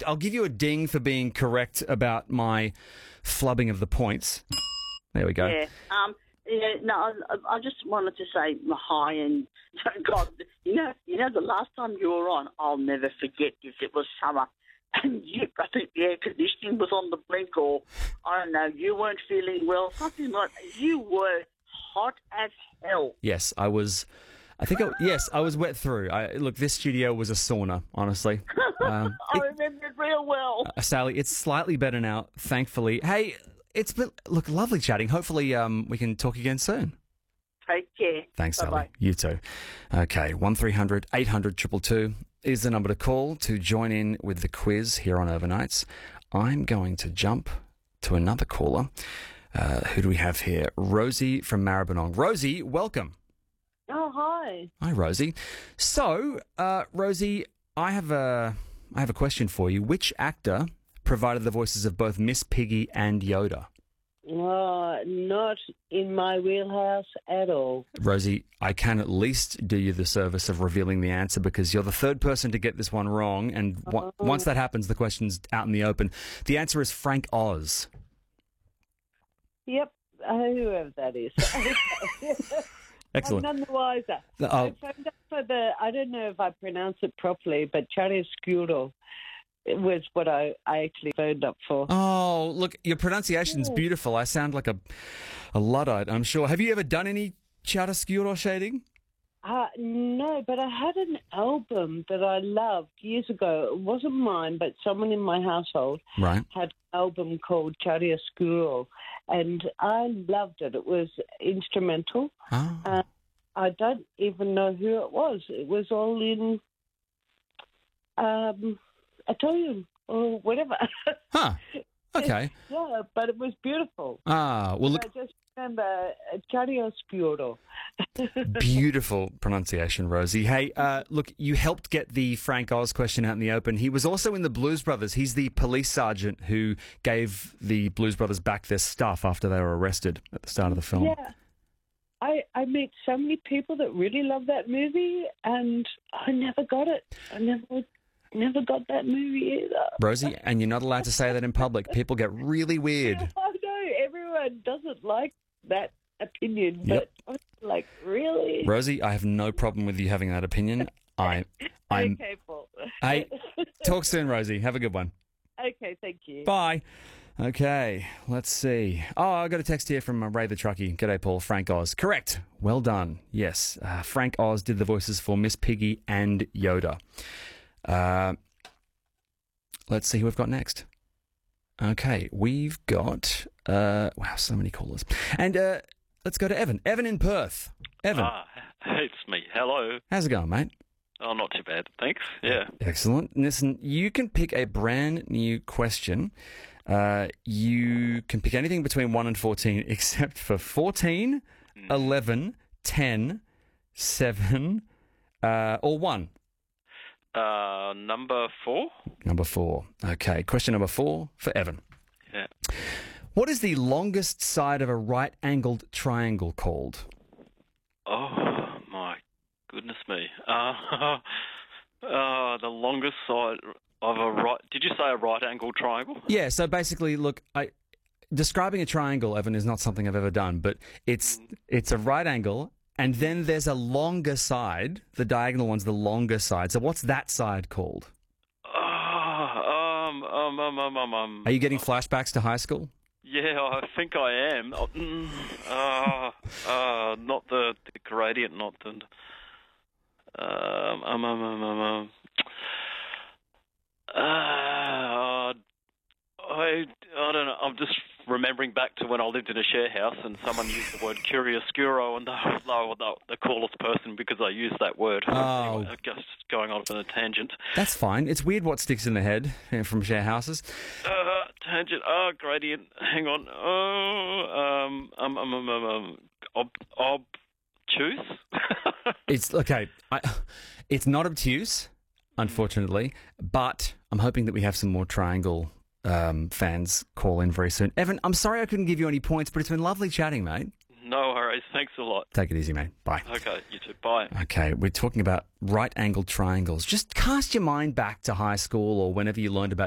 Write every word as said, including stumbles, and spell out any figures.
I'll give you a ding for being correct about my flubbing of the points. There we go. Yeah. Um. Yeah. No. I, I just wanted to say hi and God. You know. You know. The last time you were on, I'll never forget this. It was summer, and you, I think the air conditioning was on the brink, or I don't know. You weren't feeling well. Something like you were hot as hell. Yes, I was. I think, I, yes, I was wet through. I, look, this studio was a sauna, honestly. Um, I it, remember it real well. uh, Sally, it's slightly better now, thankfully. Hey, it's been, look, lovely chatting. Hopefully um, we can talk again soon. Take care. Thanks, Bye-bye. Sally. You too. Okay, one three hundred eight hundred two two two is the number to call to join in with the quiz here on Overnights. I'm going to jump to another caller. Uh, who do we have here? Rosie from Maribyrnong. Rosie, welcome. Oh, hi. Hi, Rosie. So, uh, Rosie, I have a I have a question for you. Which actor provided the voices of both Miss Piggy and Yoda? Uh, not in my wheelhouse at all. Rosie, I can at least do you the service of revealing the answer because you're the third person to get this one wrong, and w- Oh. once that happens, the question's out in the open. The answer is Frank Oz. Yep, uh, whoever that is. Excellent. I'm none the wiser. Oh. I phoned up for the, I don't know if I pronounce it properly, but chiaroscuro was what I, I actually phoned up for. Oh, look, your pronunciation's Yeah. beautiful. I sound like a, a Luddite, I'm sure. Have you ever done any chiaroscuro shading? Uh, no, but I had an album that I loved years ago. It wasn't mine, but someone in my household Right. had an album called Chiaroscuro, and I loved it. It was instrumental. Oh. Uh, I don't even know who it was. It was all in um, Italian or whatever. Huh. Okay. Yeah, but it was beautiful. Ah, well, look, I just remember uh, Chiaroscuro. beautiful pronunciation, Rosie. Hey, uh, look, you helped get the Frank Oz question out in the open. He was also in the Blues Brothers. He's the police sergeant who gave the Blues Brothers back their stuff after they were arrested at the start of the film. Yeah. I, I meet so many people that really love that movie, and I never got it. I never never got that movie either. Rosie, and you're not allowed to say that in public. People get really weird. I know everyone doesn't like that opinion, Yep. but I'm like, really? Rosie, I have no problem with you having that opinion. I, I'm. Okay, Paul. Hey, talk soon, Rosie. Have a good one. Okay, thank you. Bye. Okay, let's see. Oh, I got a text here from uh, Ray the Truckie. G'day, Paul. Frank Oz. Correct. Well done. Yes, uh, Frank Oz did the voices for Miss Piggy and Yoda. Uh, let's see who we've got next. Okay, we've got... Uh, wow, so many callers. And uh, let's go to Evan. Evan in Perth. Evan, Ah, it's me. Hello. how's it going, mate? Oh, not too bad. Thanks. Yeah. Excellent. Listen, you can pick a brand new question. Uh, you can pick anything between one and fourteen except for fourteen, eleven, ten, seven, uh, or one. Uh, number four? Number four. Okay, question number four for Evan. Yeah. What is the longest side of a right-angled triangle called? Oh, my goodness me. Uh, uh, the longest side of a right... Did you say a right-angled triangle? Yeah, so basically, look, I describing a triangle, Evan, is not something I've ever done, but it's it's a right angle, and then there's a longer side. The diagonal one's the longer side. So what's that side called? Oh, um, um, um, um, um, um. Are you getting flashbacks to high school? Yeah, I think I am. Oh, mm, uh, uh, not the, the gradient, not the... Um, um, um, um, um, um. Uh, I, I don't know. I'm just remembering back to when I lived in a share house and someone used the word curioscuro, and they were the, the coolest person because I used that word. Oh. Anyway, just going off on a tangent. That's fine. It's weird what sticks in the head eh, from share houses. Uh, tangent. Oh, gradient. Hang on. Oh, um, um, um, um, um, um ob, obtuse. It's okay. I, it's not obtuse, unfortunately, but I'm hoping that we have some more triangle um, fans call in very soon. Evan, I'm sorry I couldn't give you any points, but it's been lovely chatting, mate. No worries. Thanks a lot. Take it easy, mate. Bye. Okay, you too. Bye. Okay, we're talking about right-angled triangles. Just cast your mind back to high school or whenever you learned about